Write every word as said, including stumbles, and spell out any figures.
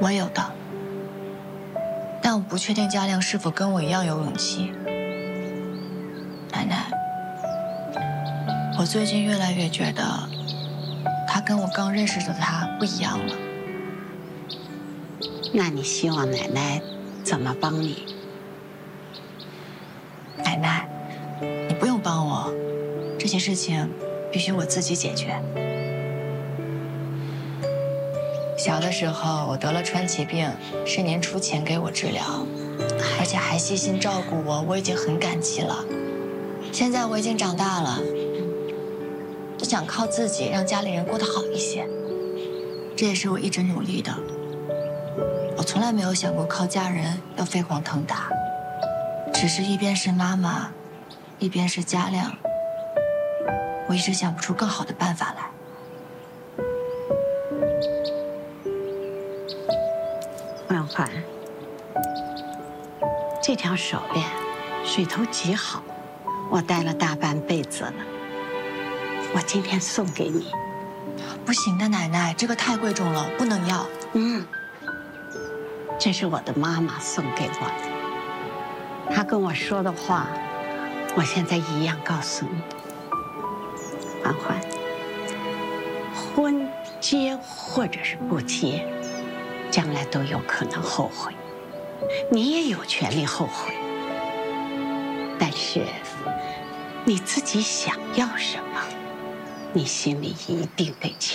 我有的，但我不确定嘉亮是否跟我一样有勇气。奶奶，我最近越来越觉得，他跟我刚认识的他不一样了。 那你希望奶奶怎么帮你？ 奶奶，你不用帮我，这些事情必须我自己解决。小的时候我得了川崎病，是您出钱给我治疗，而且还细心照顾我，我已经很感激了。现在我已经长大了，就想靠自己让家里人过得好一些，这也是我一直努力的。我从来没有想过靠家人要飞黄腾达，只是一边是妈妈，一边是嘉亮，我一直想不出更好的办法来。 婉环，这条手链水头极好，我戴了大半辈子了，我今天送给你。 不行的，奶奶，这个太贵重了，不能要。 嗯，这是我的妈妈送给我的，她跟我说的话，我现在一样告诉你。婉环，婚结或者是不结，将来都有可能后悔，你也有权利后悔。但是你自己想要什么，你心里一定得清楚。